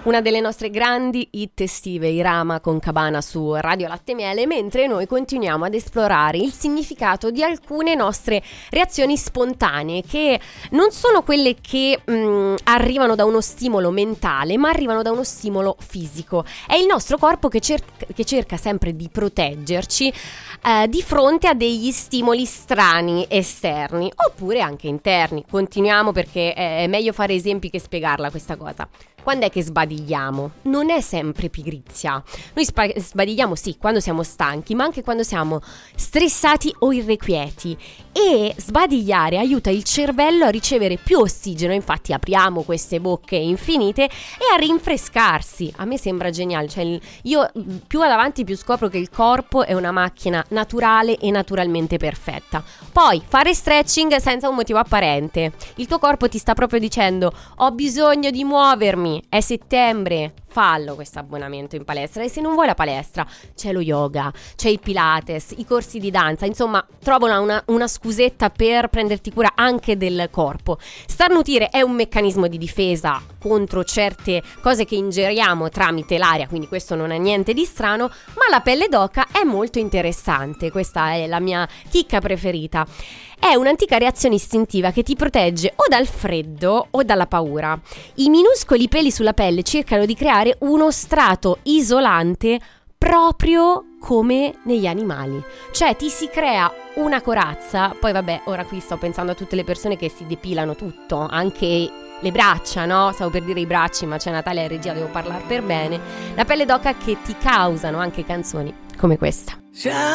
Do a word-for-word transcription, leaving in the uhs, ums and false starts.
una delle nostre grandi hit estive, Irama con Cabana su Radio Latte Miele, mentre noi continuiamo ad esplorare il significato di alcune nostre reazioni spontanee, che non sono quelle che mh, arrivano da uno stimolo mentale, ma arrivano da uno stimolo fisico. È il nostro corpo che, cer- che cerca sempre di proteggerci eh, di fronte a degli stimoli strani esterni, oppure anche interni. Continuiamo, perché è meglio fare esempi che spiegarla questa cosa. Quando è che sbadigliamo? Non è sempre pigrizia. Noi spa- sbadigliamo sì quando siamo stanchi, ma anche quando siamo stressati o irrequieti. E sbadigliare aiuta il cervello a ricevere più ossigeno, infatti apriamo queste bocche infinite e a rinfrescarsi. A me sembra geniale, cioè io più vado avanti più scopro che il corpo è una macchina naturale e naturalmente perfetta. Poi fare stretching senza un motivo apparente. Il tuo corpo ti sta proprio dicendo: ho bisogno di muovermi, è settembre, fallo questo abbonamento in palestra. E se non vuoi la palestra, c'è lo yoga, c'è il pilates, i corsi di danza, insomma trovo una, una scusetta per prenderti cura anche del corpo. Starnutire è un meccanismo di difesa contro certe cose che ingeriamo tramite l'aria, quindi questo non ha niente di strano, ma la pelle d'oca è molto interessante. Questa è la mia chicca preferita. È un'antica reazione istintiva che ti protegge o dal freddo o dalla paura. I minuscoli peli sulla pelle cercano di creare uno strato isolante proprio come negli animali. Cioè ti si crea una corazza. Poi vabbè, ora qui sto pensando a tutte le persone che si depilano tutto, anche le braccia, no? Stavo per dire i bracci, ma c'è Natalia e regia, devo parlare per bene. La pelle d'oca che ti causano anche canzoni come questa.